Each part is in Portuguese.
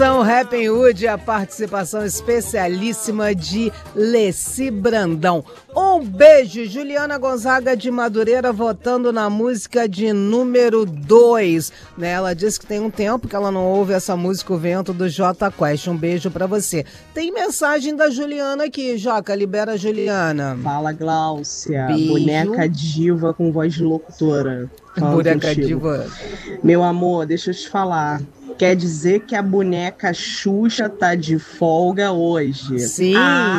São Happy Hood, a participação especialíssima de Leci Brandão. Um beijo, Juliana Gonzaga de Madureira votando na música de número 2. Né? Ela disse que tem um tempo que ela não ouve essa música, O Vento do Jota Quest. Um beijo pra você. Tem mensagem da Juliana aqui, Joca, libera a Juliana. Fala, Gláucia, beijo. Boneca diva com voz de locutora. Boneca diva. Meu amor, deixa eu te falar. Quer dizer que a boneca Xuxa tá de folga hoje? Sim.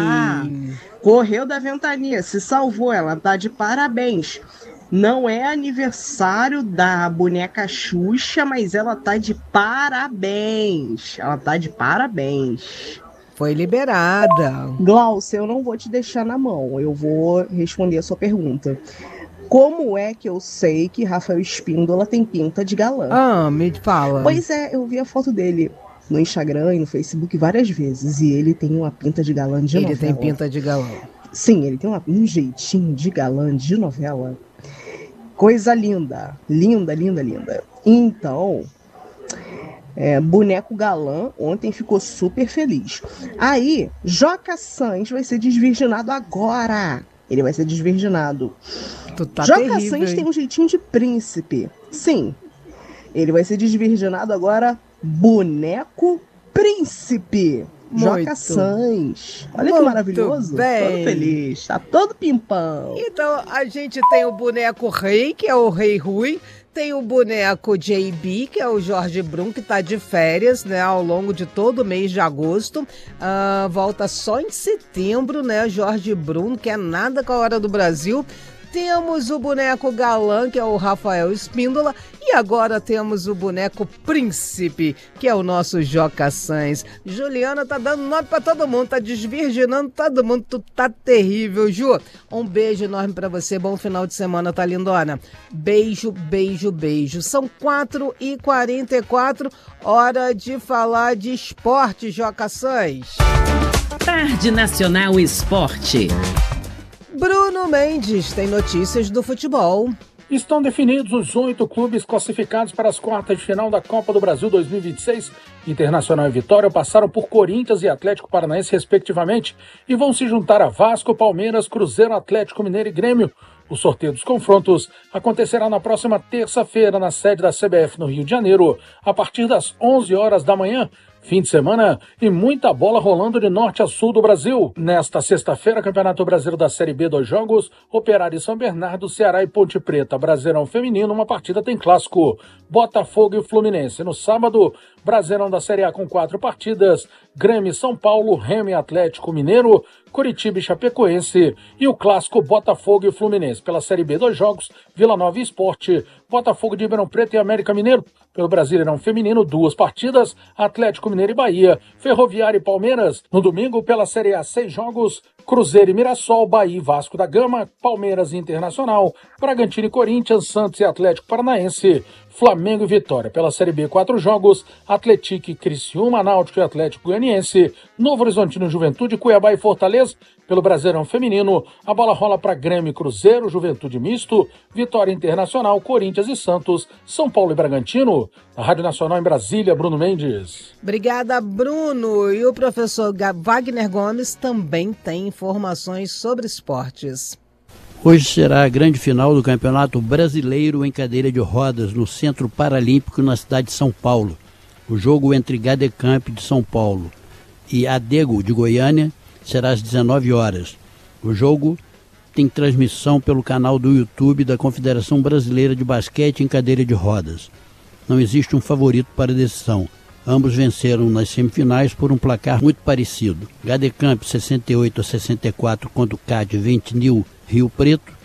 Correu da ventania, se salvou, ela tá de parabéns. Não é aniversário da boneca Xuxa, mas ela tá de parabéns. Ela tá de parabéns. Foi liberada. Gláucia, eu não vou te deixar na mão, eu vou responder a sua pergunta. Como é que eu sei que Rafael Espíndola tem pinta de galã? Me fala. Pois é, eu vi a foto dele no Instagram e no Facebook várias vezes. E ele tem uma pinta de galã de novela. Ele tem pinta de galã. Sim, ele tem um jeitinho de galã de novela. Coisa linda. Linda, linda, linda. Então, boneco galã ontem ficou super feliz. Aí, Joca Sanz vai ser desvirginado agora. Ele vai ser desvirginado. Joca Sanz tem um jeitinho de príncipe. Sim. Ele vai ser desvirginado agora, boneco príncipe. Joca Sanz. Olha que maravilhoso. Bem. Todo feliz, tá todo pimpão. Então, a gente tem o boneco Rei, que é o Rei Rui. Tem o boneco JB, que é o Jorge Brum, que tá de férias, né, ao longo de todo o mês de agosto. Volta só em setembro, né, Jorge Brum, que é nada com a hora do Brasil. Temos o boneco galã, que é o Rafael Espíndola, e agora temos o boneco príncipe, que é o nosso Joca Sanz. Juliana tá dando nome pra todo mundo, tá desvirginando todo mundo, tu tá terrível, Ju. Um beijo enorme pra você, bom final de semana, tá lindona? Beijo, beijo, beijo. São 4h44, hora de falar de esporte, Joca Sanz. Tarde Nacional Esporte. Bruno Mendes tem notícias do futebol. Estão definidos os 8 clubes classificados para as quartas de final da Copa do Brasil 2026. Internacional e Vitória passaram por Corinthians e Atlético Paranaense, respectivamente, e vão se juntar a Vasco, Palmeiras, Cruzeiro, Atlético Mineiro e Grêmio. O sorteio dos confrontos acontecerá na próxima terça-feira na sede da CBF no Rio de Janeiro, a partir das 11 horas da manhã. Fim de semana e muita bola rolando de norte a sul do Brasil. Nesta sexta-feira, Campeonato Brasileiro da Série B, 2 jogos, Operário e São Bernardo, Ceará e Ponte Preta. Brasileirão Feminino, uma partida tem clássico, Botafogo e Fluminense. No sábado, Brasileirão da Série A com 4 partidas, Grêmio e São Paulo, Remo e Atlético Mineiro, Curitiba e Chapecoense e o clássico Botafogo e Fluminense. Pela Série B, 2 jogos, Vila Nova e Sport, Botafogo de Ribeirão Preto e América Mineiro. Pelo Brasileirão Feminino, 2 partidas, Atlético Mineiro e Bahia, Ferroviária e Palmeiras. No domingo, pela Série A, 6 jogos, Cruzeiro e Mirassol, Bahia e Vasco da Gama, Palmeiras e Internacional, Bragantino e Corinthians, Santos e Atlético Paranaense, Flamengo e Vitória. Pela Série B, 4 jogos, Atlético e Criciúma, Náutico e Atlético Goianiense, Novo Horizontino e Juventude, Cuiabá e Fortaleza. Pelo Brasileirão Feminino, a bola rola para Grêmio e Cruzeiro, Juventude Misto, Vitória Internacional, Corinthians e Santos, São Paulo e Bragantino. Na Rádio Nacional em Brasília, Bruno Mendes. Obrigada, Bruno. E o professor Wagner Gomes também tem informações sobre esportes. Hoje será a grande final do Campeonato Brasileiro em cadeira de rodas no Centro Paralímpico na cidade de São Paulo. O jogo entre Gadecamp de São Paulo e Adego de Goiânia será às 19 horas. O jogo tem transmissão pelo canal do YouTube da Confederação Brasileira de Basquete em cadeira de rodas. Não existe um favorito para a decisão. Ambos venceram nas semifinais por um placar muito parecido. Gadecamp 68-64 contra o CAD Ventinil Rio Preto